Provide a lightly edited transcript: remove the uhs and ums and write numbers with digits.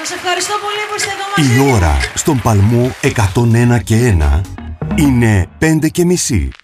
Σας ευχαριστώ πολύ που είστε εδώ μαζί. Η ώρα στον παλμό 101 και 1 είναι 5:30.